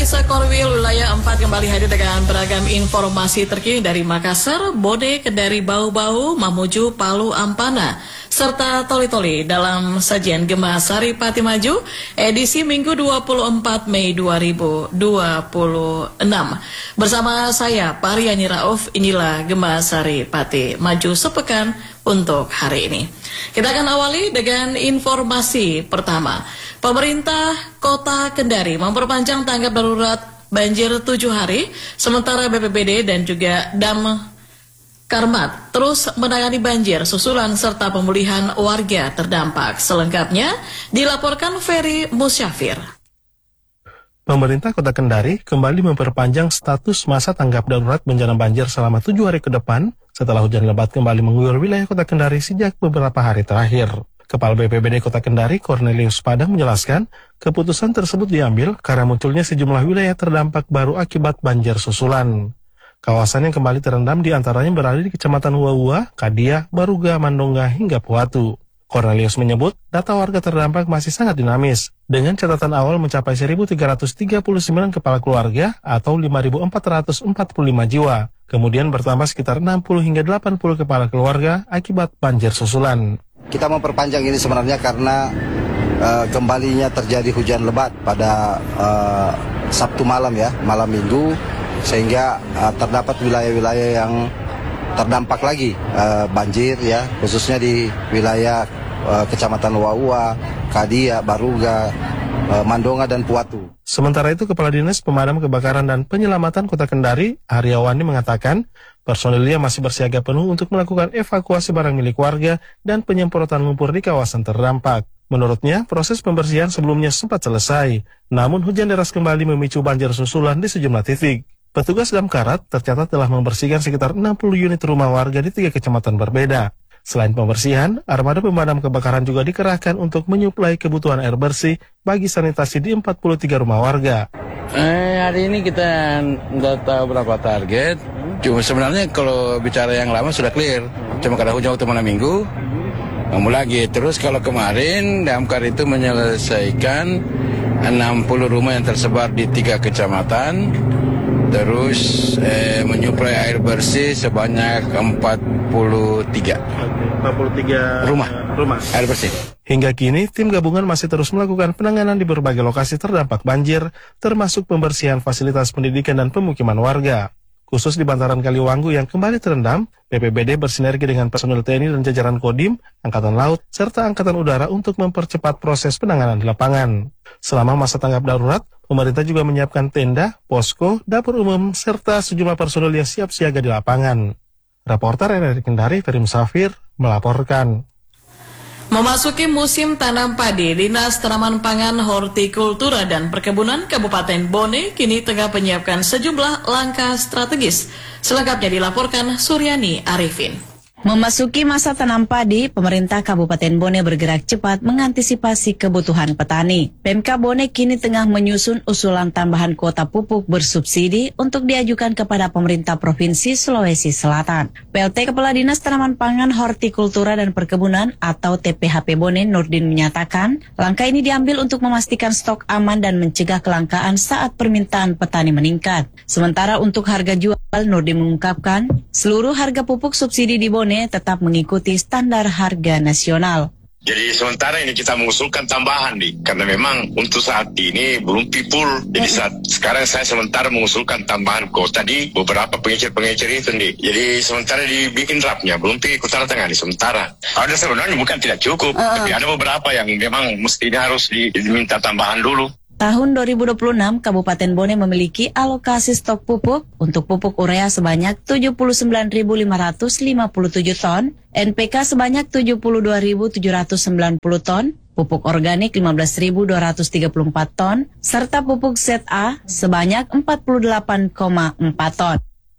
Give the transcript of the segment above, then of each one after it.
Pemirsa Korwil wilayah 4 kembali hadir dengan beragam informasi terkini dari Makassar, Bone, Kendari, Bau-Bau, Mamuju, Palu, Ampana, serta Toli-Toli dalam sajian Gema Sari Pati Maju edisi Minggu 24 Mei 2026. Bersama saya Pariani Rauf, inilah Gema Sari Pati Maju sepekan untuk hari ini. Kita akan awali dengan informasi pertama. Pemerintah Kota Kendari memperpanjang tanggap darurat banjir 7 hari, sementara BPBD dan juga Damkarmat terus menangani banjir susulan serta pemulihan warga terdampak. Selengkapnya dilaporkan Ferry Musyafir. Pemerintah Kota Kendari kembali memperpanjang status masa tanggap darurat bencana banjir selama 7 hari ke depan setelah hujan lebat kembali mengguyur wilayah Kota Kendari sejak beberapa hari terakhir. Kepala BPBD Kota Kendari, Cornelius Padang, menjelaskan keputusan tersebut diambil karena munculnya sejumlah wilayah terdampak baru akibat banjir susulan. Kawasan yang kembali terendam diantaranya berada di Kecamatan Wawua, Kadia, Baruga, Mandonga, hingga Puatu. Cornelius menyebut data warga terdampak masih sangat dinamis, dengan catatan awal mencapai 1.339 kepala keluarga atau 5.445 jiwa. Kemudian bertambah sekitar 60 hingga 80 kepala keluarga akibat banjir susulan. Kita memperpanjang ini sebenarnya karena kembalinya terjadi hujan lebat pada Sabtu malam malam Minggu, sehingga terdapat wilayah-wilayah yang terdampak lagi banjir khususnya di wilayah Kecamatan Wawua, Kadia, Baruga, Mandonga, dan Puatu. Sementara itu, Kepala Dinas Pemadam Kebakaran dan Penyelamatan Kota Kendari, Haryawani, mengatakan personilnya masih bersiaga penuh untuk melakukan evakuasi barang milik warga dan penyemprotan lumpur di kawasan terdampak. Menurutnya, proses pembersihan sebelumnya sempat selesai, namun hujan deras kembali memicu banjir susulan di sejumlah titik. Petugas Damkarat tercatat telah membersihkan sekitar 60 unit rumah warga di 3 kecamatan berbeda. Selain pembersihan, armada pemadam kebakaran juga dikerahkan untuk menyuplai kebutuhan air bersih bagi sanitasi di 43 rumah warga. Hari ini kita nggak tahu berapa target. Cuma sebenarnya kalau bicara yang lama sudah clear. Cuma karena hujan waktu malam minggu, kamu lagi. Terus kalau kemarin Damkar itu menyelesaikan 60 rumah yang tersebar di 3 kecamatan. Terus menyuplai air bersih sebanyak 43 rumah air bersih. Hingga kini, tim gabungan masih terus melakukan penanganan di berbagai lokasi terdampak banjir, termasuk pembersihan fasilitas pendidikan dan pemukiman warga. Khusus di bantaran Kaliwanggu yang kembali terendam, BPBD bersinergi dengan personel TNI dan jajaran Kodim, Angkatan Laut, serta Angkatan Udara untuk mempercepat proses penanganan di lapangan. Selama masa tanggap darurat, pemerintah juga menyiapkan tenda, posko, dapur umum, serta sejumlah personel yang siap siaga di lapangan. Reporter RRI Kendari, Ferry Musyafir, melaporkan. Memasuki musim tanam padi, Dinas Tanaman Pangan, Hortikultura dan Perkebunan Kabupaten Bone kini tengah menyiapkan sejumlah langkah strategis. Selengkapnya dilaporkan Suryani Arifin. Memasuki masa tanam padi, pemerintah Kabupaten Bone bergerak cepat mengantisipasi kebutuhan petani. Pemka Bone kini tengah menyusun usulan tambahan kuota pupuk bersubsidi untuk diajukan kepada pemerintah Provinsi Sulawesi Selatan. PLT Kepala Dinas Tanaman Pangan, Hortikultura dan Perkebunan atau TPHP Bone, Nurdin, menyatakan langkah ini diambil untuk memastikan stok aman dan mencegah kelangkaan saat permintaan petani meningkat. Sementara untuk harga jual, Nurdin mengungkapkan seluruh harga pupuk subsidi di Bone tetap mengikuti standar harga nasional. Jadi sementara ini kita mengusulkan tambahan karena memang untuk saat ini belum people. Jadi sekarang saya sementara mengusulkan tambahan kuota di beberapa pengecer-pengecer itu Jadi sementara dibikin draftnya, belum ikut tanda tangan sementara. Ada sebenarnya bukan tidak cukup, tapi ada beberapa yang memang mestinya harus diminta tambahan dulu. Tahun 2026, Kabupaten Bone memiliki alokasi stok pupuk untuk pupuk urea sebanyak 79.557 ton, NPK sebanyak 72.790 ton, pupuk organik 15.234 ton, serta pupuk ZA sebanyak 48,4 ton.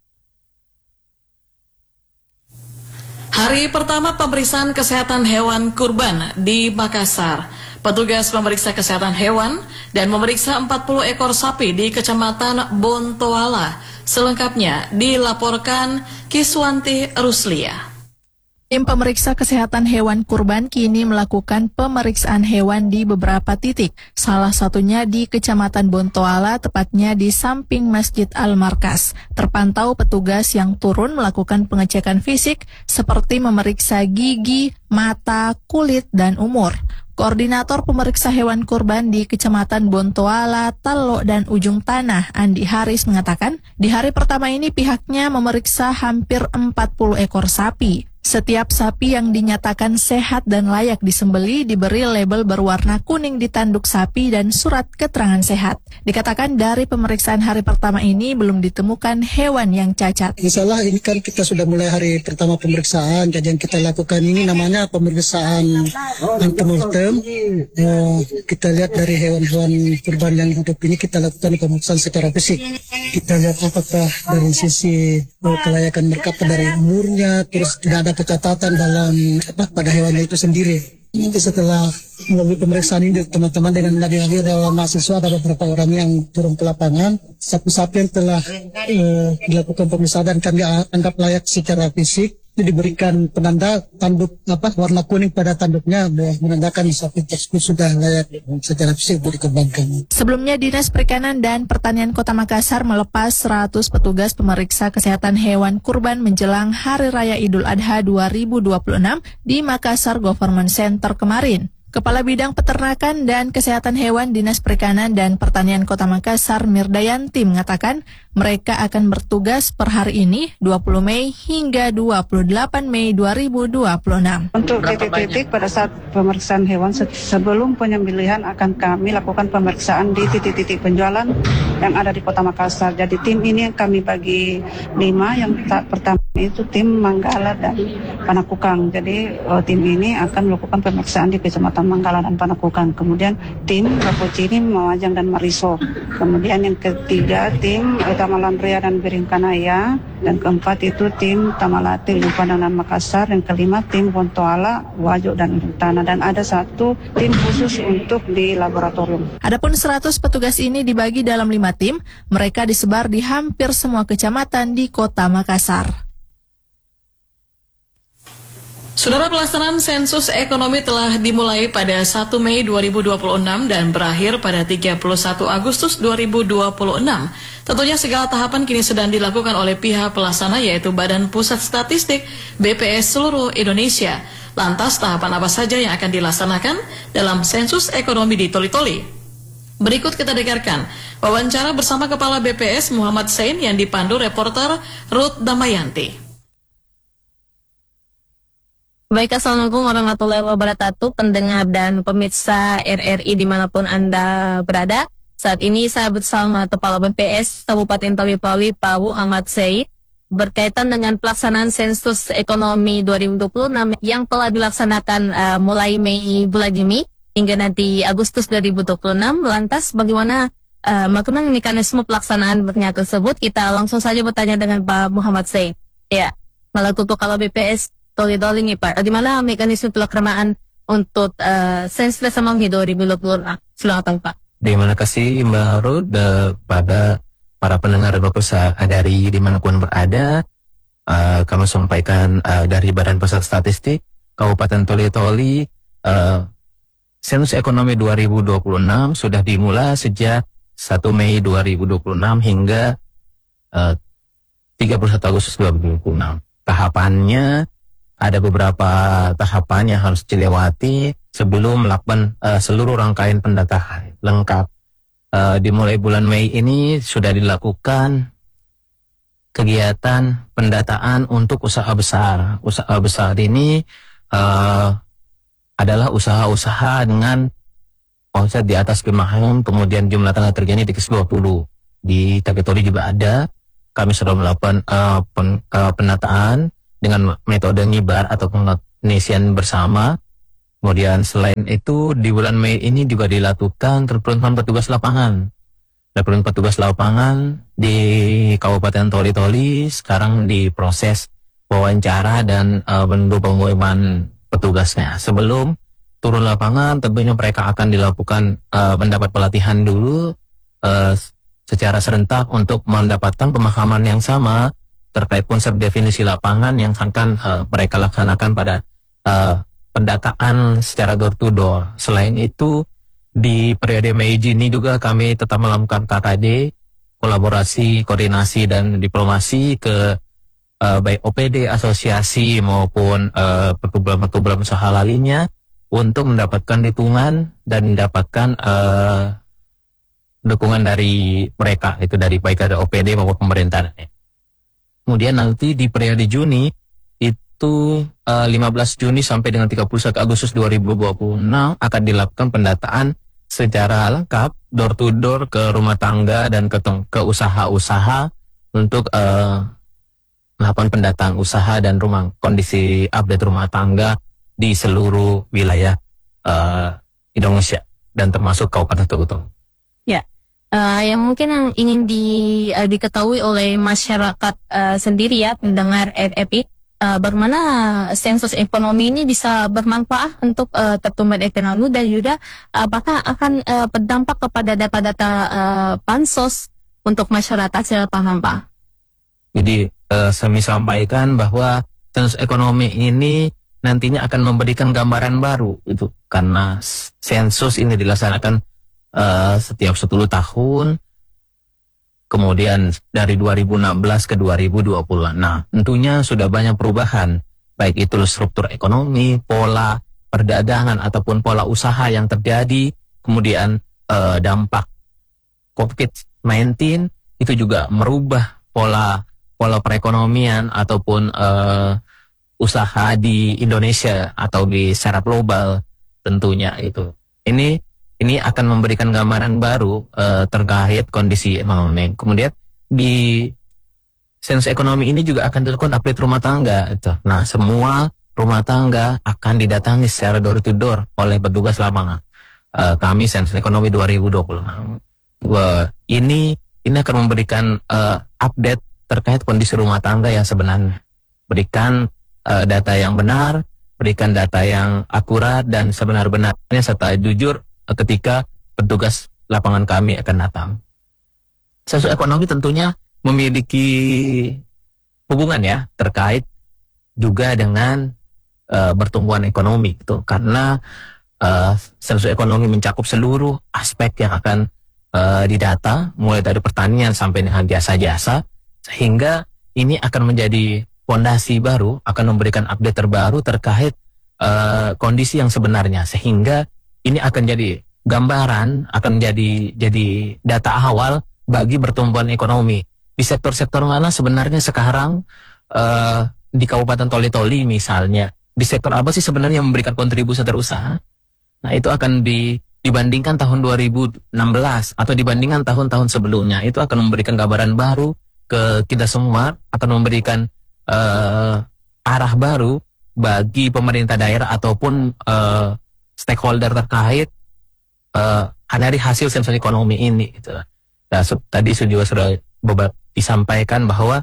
Hari pertama pemeriksaan kesehatan hewan kurban di Makassar. Petugas memeriksa kesehatan hewan dan memeriksa 40 ekor sapi di Kecamatan Bontoala. Selengkapnya dilaporkan Kiswanti Ruslia. Tim pemeriksa kesehatan hewan kurban kini melakukan pemeriksaan hewan di beberapa titik, salah satunya di Kecamatan Bontoala, tepatnya di samping Masjid Al-Markas. Terpantau petugas yang turun melakukan pengecekan fisik seperti memeriksa gigi, mata, kulit, dan umur. Koordinator pemeriksa hewan kurban di Kecamatan Bontoala, Tallo, dan Ujung Tanah, Andi Haris mengatakan, di hari pertama ini pihaknya memeriksa hampir 40 ekor sapi. Setiap sapi yang dinyatakan sehat dan layak disembeli diberi label berwarna kuning di tanduk sapi dan surat keterangan sehat. Dikatakan dari pemeriksaan hari pertama ini belum ditemukan hewan yang cacat. Misalnya ini kan kita sudah mulai hari pertama pemeriksaan, jadi yang kita lakukan ini namanya pemeriksaan antemortem. Kita lihat dari hewan-hewan kurban yang hidup ini kita lakukan pemeriksaan secara fisik. Kita lihat apakah dari sisi kelayakan mereka dari umurnya, terus tidak ada kecacatan dalam pada hewannya itu sendiri. Nanti setelah melalui pemeriksaan ini teman-teman dengan nabi-nabi relawan mahasiswa ada beberapa orang yang turun ke lapangan, sapi-sapi yang telah dilakukan pemeriksaan dan kami anggap layak secara fisik itu diberikan penanda tanduk warna kuning pada tanduknya menandakan sapi tersebut sudah layak secara fisik untuk dikembangkan. Sebelumnya Dinas Perikanan dan Pertanian Kota Makassar melepas 100 petugas pemeriksa kesehatan hewan kurban menjelang Hari Raya Idul Adha 2026 di Makassar Government Center kemarin. Kepala Bidang Peternakan dan Kesehatan Hewan Dinas Perikanan dan Pertanian Kota Makassar, Mirdayanti, mengatakan mereka akan bertugas per hari ini 20 Mei hingga 28 Mei 2026. Untuk titik-titik pada saat pemeriksaan hewan sebelum penyembelihan akan kami lakukan pemeriksaan di titik-titik penjualan yang ada di Kota Makassar. Jadi tim ini kami bagi 5, yang pertama itu tim Manggala dan Panakukang. Jadi tim ini akan melakukan pemeriksaan di Kecamatan Manggala dan Panakukang. Kemudian tim Rapocini, Mawajang dan Mariso. Kemudian yang ketiga tim Tamalandria dan Biringkanaya. Dan keempat itu tim Tamalate, Ujung Pandang dan Makassar. Yang kelima tim Bontoala, Wajo dan Ujung Tanah. Dan ada satu tim khusus untuk di laboratorium. Adapun 100 petugas ini dibagi dalam 5 tim. Mereka disebar di hampir semua kecamatan di Kota Makassar. Saudara, pelaksanaan sensus ekonomi telah dimulai pada 1 Mei 2026 dan berakhir pada 31 Agustus 2026. Tentunya segala tahapan kini sedang dilakukan oleh pihak pelaksana yaitu Badan Pusat Statistik BPS seluruh Indonesia. Lantas tahapan apa saja yang akan dilaksanakan dalam sensus ekonomi di Toli-Toli? Berikut kita dengarkan wawancara bersama Kepala BPS Muhammad Sain yang dipandu reporter Ruth Damayanti. Baik, Assalamualaikum warahmatullahi wabarakatuh, pendengar dan pemirsa RRI dimanapun Anda berada. Saat ini saya bersama Kepala BPS Kabupaten Toli-Toli, Pak Muhammad Said, berkaitan dengan pelaksanaan sensus ekonomi 2026 yang telah dilaksanakan mulai Mei bulan ini hingga nanti Agustus 2026. Lantas bagaimana mekanisme pelaksanaan tersebut? Kita langsung saja bertanya dengan Pak Muhammad Said. Ya, selaku Kepala BPS Toli-Toli nih Pak, di mana mekanisme pelaksanaan untuk sensus ekonomi 2026? Silakan Pak. Terima kasih Mbak Ruth pada para pendengar pemirsa dari dimanapun berada. Kami sampaikan dari Badan Pusat Statistik Kabupaten Toli-Toli, sensus ekonomi 2026 sudah dimulai sejak 1 Mei 2026 hingga 31 Agustus 2026. Tahapannya ada beberapa tahapan yang harus dilewati sebelum melakukan seluruh rangkaian pendataan lengkap. Dimulai bulan Mei ini sudah dilakukan kegiatan pendataan untuk usaha besar. Usaha besar ini adalah usaha-usaha dengan omset di atas 5 M, kemudian jumlah tenaga kerjanya di atas 20. Di Toli juga ada. Kami sudah melakukan pendataan dengan metode nyibar atau pengisian bersama. Kemudian selain itu di bulan Mei ini juga dilakukan rekrutmen petugas lapangan. Rekrutmen petugas lapangan di Kabupaten Toli-Toli sekarang diproses wawancara dan bentuk pengumuman petugasnya. Sebelum turun lapangan tentunya mereka akan dilakukan mendapat pelatihan dulu secara serentak untuk mendapatkan pemahaman yang sama terkait konsep definisi lapangan yang akan mereka laksanakan pada pendataan secara door to door. Selain itu, di periode Mei Juni juga kami tetap melakukan KKD, kolaborasi, koordinasi, dan diplomasi ke baik OPD, asosiasi maupun perkumpulan-perkumpulan usaha lainnya untuk mendapatkan dukungan dan mendapatkan dukungan dari mereka, itu dari baik dari OPD maupun pemerintah. Kemudian nanti di periode Juni itu 15 Juni sampai dengan 31 Agustus 2026 akan dilakukan pendataan secara lengkap door to door ke rumah tangga dan ke usaha-usaha untuk melakukan pendataan usaha dan kondisi update rumah tangga di seluruh wilayah Indonesia dan termasuk Kabupaten Tugutung. Ya, yang mungkin yang ingin diketahui oleh masyarakat sendiri ya, pendengar RFI, bagaimana sensus ekonomi ini bisa bermanfaat untuk pertumbuhan ekonomi dan juga apakah akan berdampak kepada data-data bansos untuk masyarakat secara paham, Pak? Jadi saya sampaikan bahwa sensus ekonomi ini nantinya akan memberikan gambaran baru itu karena sensus ini dilaksanakan setiap 10 tahun, kemudian dari 2016 ke 2020. Nah, tentunya sudah banyak perubahan, baik itu struktur ekonomi, pola perdagangan ataupun pola usaha yang terjadi, kemudian dampak COVID-19 itu juga merubah pola perekonomian ataupun usaha di Indonesia atau di secara global tentunya itu. Ini akan memberikan gambaran baru terkait kondisi ekonomi. Kemudian di sensus ekonomi ini juga akan dilakukan update rumah tangga. Itu. Nah, semua rumah tangga akan didatangi secara door to door oleh petugas lapangan. Kami sensus ekonomi 2020. Ini akan memberikan update terkait kondisi rumah tangga yang sebenarnya. Berikan data yang benar, berikan data yang akurat dan sebenar-benarnya serta jujur ketika petugas lapangan kami akan datang. Sensus ekonomi tentunya memiliki hubungan ya terkait juga dengan pertumbuhan ekonomi itu karena sensus ekonomi mencakup seluruh aspek yang akan didata mulai dari pertanian sampai dengan jasa-jasa, sehingga ini akan menjadi fondasi baru, akan memberikan update terbaru terkait kondisi yang sebenarnya, sehingga ini akan jadi gambaran, akan jadi data awal bagi pertumbuhan ekonomi. Di sektor-sektor mana sebenarnya sekarang di Kabupaten Toli-Toli misalnya, di sektor apa sih sebenarnya memberikan kontribusi terusaha? Nah, itu akan dibandingkan tahun 2016 atau dibandingkan tahun-tahun sebelumnya, itu akan memberikan gambaran baru ke kita semua, akan memberikan arah baru bagi pemerintah daerah ataupun stakeholder terkait dari hasil sensus ekonomi ini. Gitu. Nah, tadi sudah disampaikan bahwa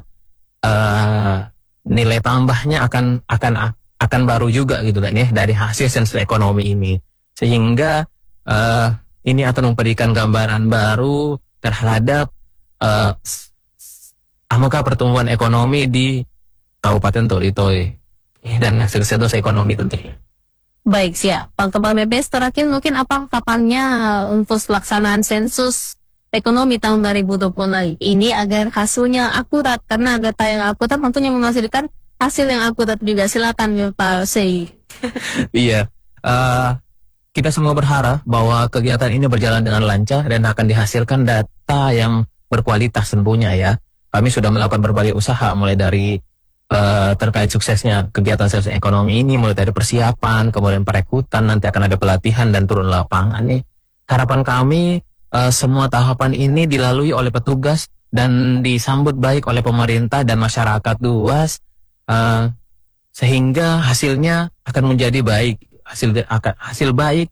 nilai tambahnya akan baru juga gitu kan ya dari hasil sensus ekonomi ini, sehingga ini akan memberikan gambaran baru terhadap angka pertumbuhan ekonomi di Kabupaten Toli-Toli dan sensus ekonomi tentunya. Baik, siap. Pak Kepala BPS, terakhir mungkin apa kapannya untuk pelaksanaan sensus ekonomi tahun 2020 ini agar hasilnya akurat, karena data yang akurat tentunya menghasilkan hasil yang akurat juga. Silakan Pak Sei. Iya, kita semua berharap bahwa kegiatan ini berjalan dengan lancar dan akan dihasilkan data yang berkualitas tentunya ya. Kami sudah melakukan berbagai usaha mulai dari terkait suksesnya kegiatan sensus ekonomi ini, mulai dari persiapan, kemudian perekrutan, nanti akan ada pelatihan dan turun lapangan nih. Harapan kami semua tahapan ini dilalui oleh petugas dan disambut baik oleh pemerintah dan masyarakat luas, sehingga hasilnya akan menjadi baik, hasil baik